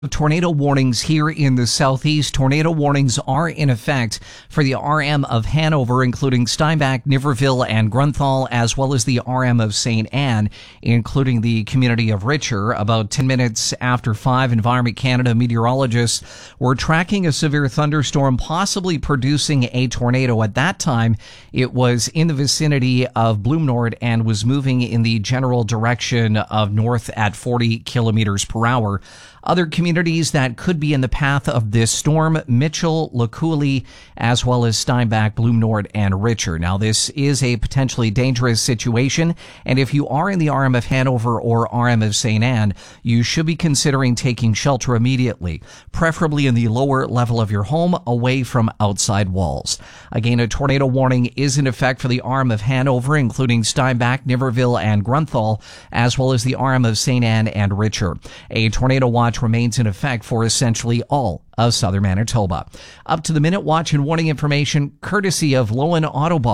Tornado warnings here in the southeast. Tornado warnings are in effect for the RM of Hanover, including Steinbach, Niverville, and Grunthal, as well as the RM of St. Anne, including the community of Richer. About 10 minutes after 5, Environment Canada meteorologists were tracking a severe thunderstorm, possibly producing a tornado. At that time, it was in the vicinity of Bloom Nord and was moving in the general direction of north at 40 kilometers per hour. Other communities that could be in the path of this storm: Mitchell, Lacouli, as well as Steinbach, Bloom Nord, and Richer. Now, this is a potentially dangerous situation, and if you are in the RM of Hanover or RM of St. Anne, you should be considering taking shelter immediately, preferably in the lower level of your home, away from outside walls. Again, a tornado warning is in effect for the RM of Hanover, including Steinbach, Niverville, and Grunthal, as well as the RM of St. Anne and Richer. A tornado watch remains in effect for essentially all of southern Manitoba. Up to the minute watch and warning information courtesy of Lowen Autobahn.